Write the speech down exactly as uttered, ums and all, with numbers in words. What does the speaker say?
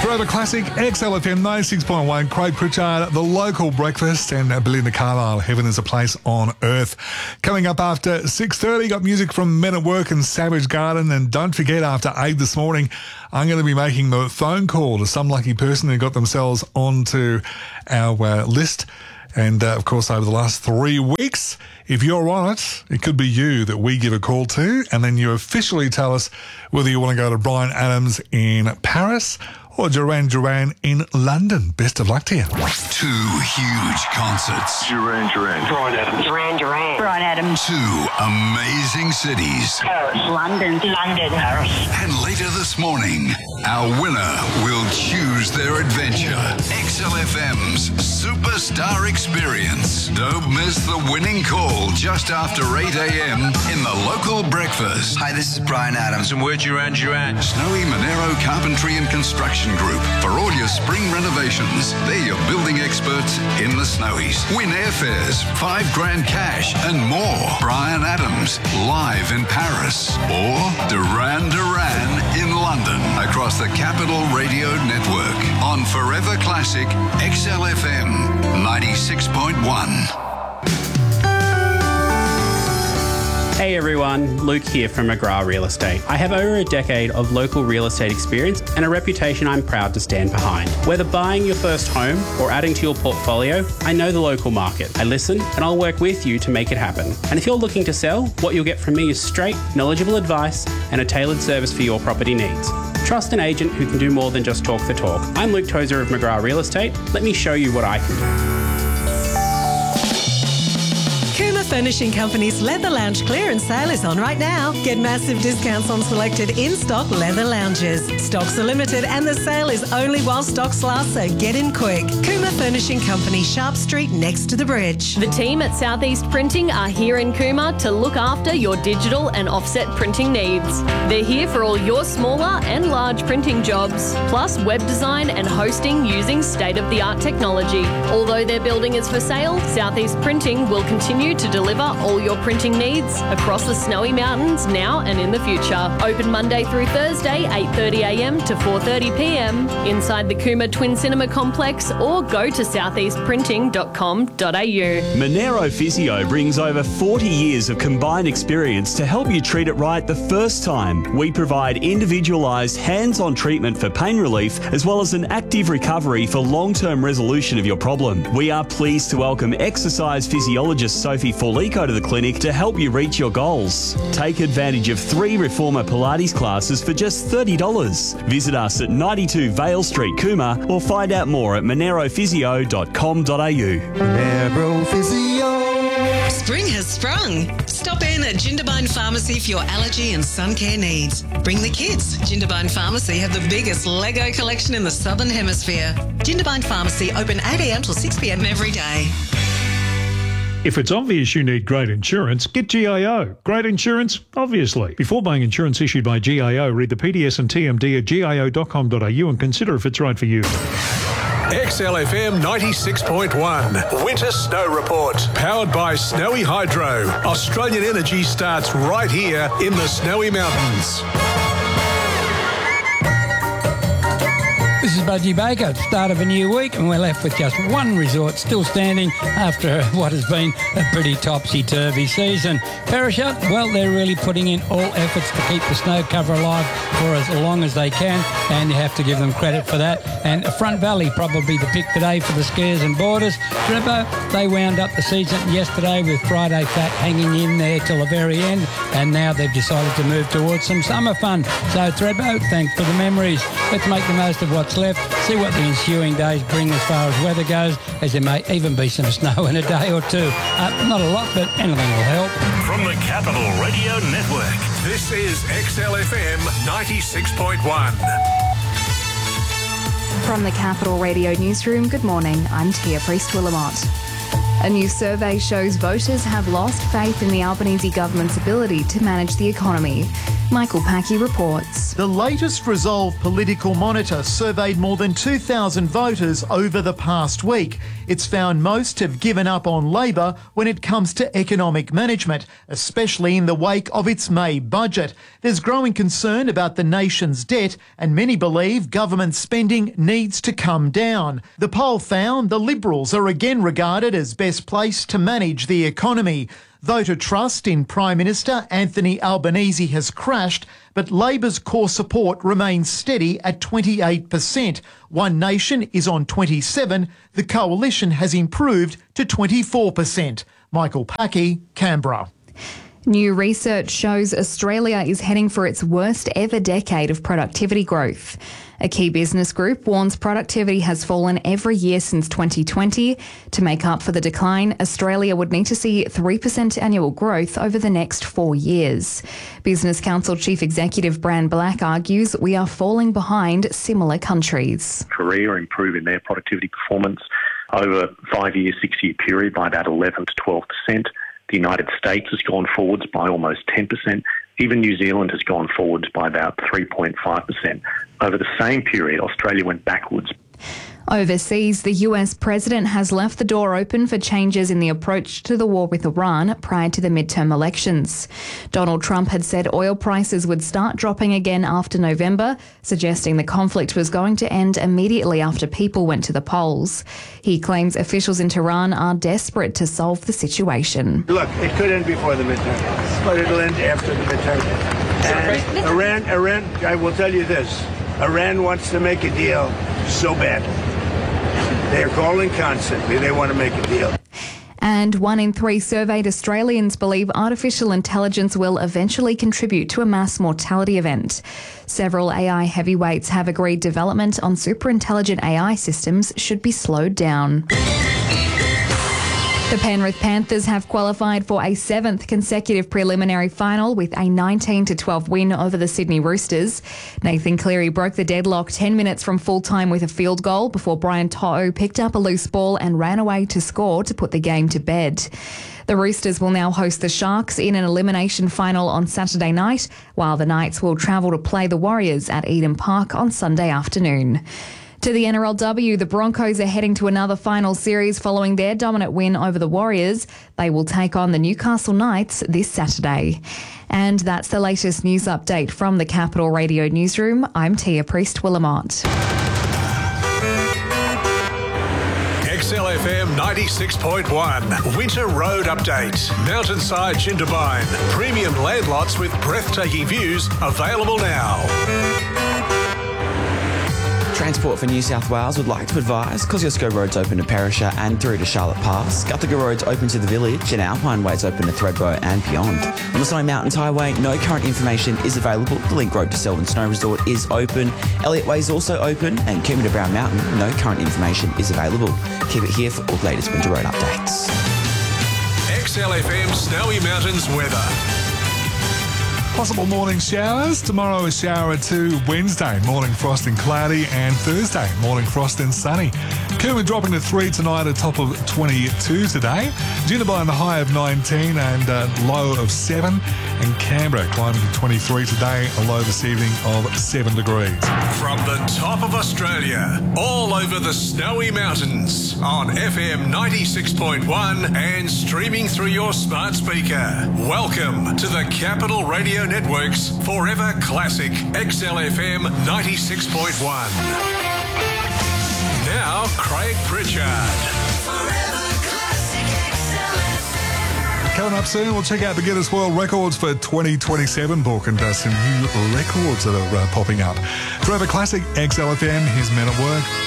Forever Classic, X L F M ninety-six point one, Craig Pritchard, The Local Breakfast, and Belinda Carlisle, Heaven is a Place on Earth. Coming up after six thirty, got music from Men at Work and Savage Garden, and don't forget, after eight this morning, I'm going to be making the phone call to some lucky person who got themselves onto our uh, list. And, uh, of course, over the last three weeks, if you're on it, it could be you that we give a call to, and then you officially tell us whether you want to go to Bryan Adams in Paris or Duran Duran in London. Best of luck to you. Two huge concerts. Duran Duran. Bryan Adams. Duran Duran. Bryan Adams. Two amazing cities. Paris. London. London. Paris. And later this morning, our winner will choose their adventure. X L F M's Superstar Experience. Don't miss the winning call just after eight a.m. in the Local Breakfast. Hi, this is Bryan Adams. And we're Duran Duran. Snowy Monero Carpentry and Construction Group. For all your spring renovations, they're your building experts in the Snowies. Win airfares, five grand cash, and more. Bryan Adams, live in Paris. Or Duran Duran in London. Across the Capital Radio Network. On Forever Classic, X L F M ninety-six point one. Hey everyone, Luke here from McGrath Real Estate. I have over a decade of local real estate experience and a reputation I'm proud to stand behind. Whether buying your first home or adding to your portfolio, I know the local market. I listen and I'll work with you to make it happen. And if you're looking to sell, what you'll get from me is straight, knowledgeable advice and a tailored service for your property needs. Trust an agent who can do more than just talk the talk. I'm Luke Tozer of McGrath Real Estate. Let me show you what I can do. Kuma Furnishing Company's Leather Lounge clearance sale is on right now. Get massive discounts on selected in-stock leather lounges. Stocks are limited and the sale is only while stocks last, so get in quick. Kuma Furnishing Company, Sharp Street, next to the bridge. The team at Southeast Printing are here in Cooma to look after your digital and offset printing needs. They're here for all your smaller and large printing jobs, plus web design and hosting using state-of-the-art technology. Although their building is for sale, Southeast Printing will continue to deliver all your printing needs across the Snowy Mountains now and in the future. Open Monday through Thursday, eight thirty a.m. to four thirty p.m. inside the Cooma Twin Cinema Complex, or go to southeast printing dot com dot a u. Monero Physio brings over forty years of combined experience to help you treat it right the first time. We provide individualised, hands-on treatment for pain relief, as well as an active recovery for long-term resolution of your problem. We are pleased to welcome exercise physiologist Sophie Forlico to the clinic to help you reach your goals. Take advantage of three Reformer Pilates classes for just thirty dollars. Visit us at ninety-two Vale Street, Cooma, or find out more at monero physio dot com dot a u. Monero Physio. Spring has sprung. Stop in at Jindabyne Pharmacy for your allergy and sun care needs. Bring the kids. Jindabyne Pharmacy have the biggest Lego collection in the Southern Hemisphere. Jindabyne Pharmacy open eight a.m. till six p.m. every day. If it's obvious you need great insurance, get G I O. Great insurance, obviously. Before buying insurance issued by G I O, read the P D S and T M D at G I O dot com dot a u and consider if it's right for you. X L F M ninety-six point one. Winter Snow Report. Powered by Snowy Hydro. Australian energy starts right here in the Snowy Mountains. This is Budgie Baker, start of a new week, and we're left with just one resort still standing after what has been a pretty topsy-turvy season. Perisher, well, they're really putting in all efforts to keep the snow cover alive for as long as they can, and you have to give them credit for that. And Front Valley, probably the pick today for the skiers and boarders. Thredbo, they wound up the season yesterday with Friday Fat hanging in there till the very end, and now they've decided to move towards some summer fun. So Thredbo, thanks for the memories. Let's make the most of what's left, see what the ensuing days bring as far as weather goes, as there may even be some snow in a day or two. Uh, not a lot, but anything will help. From the Capital Radio Network, this is X L F M ninety-six point one. From the Capital Radio Newsroom, good morning. I'm Tia Priest-Willamont. A new survey shows voters have lost faith in the Albanese government's ability to manage the economy. Michael Packy reports. The latest Resolve Political Monitor surveyed more than two thousand voters over the past week. It's found most have given up on Labor when it comes to economic management, especially in the wake of its May budget. There's growing concern about the nation's debt, and many believe government spending needs to come down. The poll found the Liberals are again regarded as best placed to manage the economy. Voter trust in Prime Minister Anthony Albanese has crashed, but Labor's core support remains steady at twenty-eight percent. One Nation is on twenty-seven. The Coalition has improved to twenty-four percent. Michael Packy, Canberra. New research shows Australia is heading for its worst ever decade of productivity growth. A key business group warns productivity has fallen every year since twenty twenty. To make up for the decline, Australia would need to see three percent annual growth over the next four years. Business Council Chief Executive Bran Black argues we are falling behind similar countries. Korea are improving their productivity performance over five-year, six-year period by about eleven to twelve percent. The United States has gone forwards by almost ten percent. Even New Zealand has gone forwards by about three point five percent. Over the same period, Australia went backwards. Overseas, the U S president has left the door open for changes in the approach to the war with Iran prior to the midterm elections. Donald Trump had said oil prices would start dropping again after November, suggesting the conflict was going to end immediately after people went to the polls. He claims officials in Tehran are desperate to solve the situation. Look, it could end before the midterm, but it'll end after the midterm. And Iran, Iran, I will tell you this, Iran wants to make a deal so bad. They're calling constantly. They want to make a deal. And one in three surveyed Australians believe artificial intelligence will eventually contribute to a mass mortality event. Several A I heavyweights have agreed development on super-intelligent A I systems should be slowed down. The Penrith Panthers have qualified for a seventh consecutive preliminary final with a nineteen to twelve win over the Sydney Roosters. Nathan Cleary broke the deadlock ten minutes from full time with a field goal before Brian To'o picked up a loose ball and ran away to score to put the game to bed. The Roosters will now host the Sharks in an elimination final on Saturday night, while the Knights will travel to play the Warriors at Eden Park on Sunday afternoon. To the N R L W, the Broncos are heading to another final series following their dominant win over the Warriors. They will take on the Newcastle Knights this Saturday. And that's the latest news update from the Capital Radio Newsroom. I'm Tia Priest-Willamont. X L F M ninety-six point one, Winter Road Update. Mountainside Jindabyne. Premium land lots with breathtaking views available now. Transport for New South Wales would like to advise Kosciuszko Road's open to Perisher and through to Charlotte Pass. Guthaga Road's open to the village and Alpine Way's open to Thredbo and beyond. On the Snowy Mountains Highway, no current information is available. The Link Road to Selwyn Snow Resort is open. Elliott Way is also open, and Coombe to Brown Mountain, no current information is available. Keep it here for all the latest winter road updates. X L F M Snowy Mountains weather. Possible morning showers. Tomorrow a shower or two. Wednesday, morning frost and cloudy. And Thursday, morning frost and sunny. Coombe dropping to three tonight, a top of twenty-two today. Jindabyne, the high of nineteen and a low of seven. And Canberra climbing to twenty-three today, a low this evening of seven degrees. From the top of Australia, all over the Snowy Mountains, on F M ninety-six point one and streaming through your smart speaker. Welcome to the Capital Radio Network's Forever Classic X L F M ninety-six point one. Now, Craig Pritchard. Coming up soon, we'll check out the Guinness World Records for twenty twenty-seven book and uh, some new records that are uh, popping up. Forever Classic, X L F M, here's Men at Work.